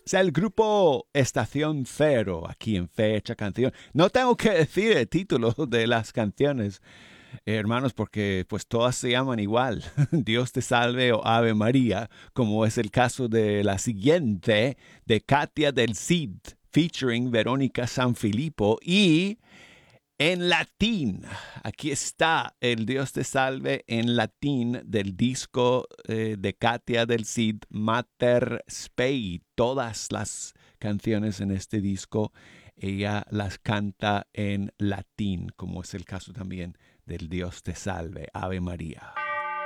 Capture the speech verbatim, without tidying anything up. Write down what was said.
Es el grupo Estación Cero, aquí en Fecha Canción. No tengo que decir el título de las canciones, hermanos, porque pues todas se llaman igual. Dios te salve o Ave María, como es el caso de la siguiente, de Katia del Cid, featuring Verónica Sanfilippo, y en latín. Aquí está el Dios te salve en latín del disco eh, de Katia del Cid, Mater Spei. Todas las canciones en este disco ella las canta en latín, como es el caso también del Dios te salve, Ave María.